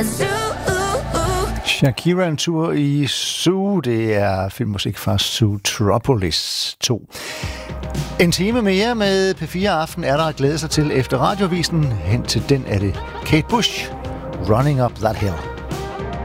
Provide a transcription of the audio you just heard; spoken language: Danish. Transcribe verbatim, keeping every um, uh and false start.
Shakira en tur i Zoo. Det er filmmusik fra Zootropolis to. En time mere med P fire Aften er der at glæde sig til efter radioavisen. Hen til den er det Kate Bush, Running Up That Hill.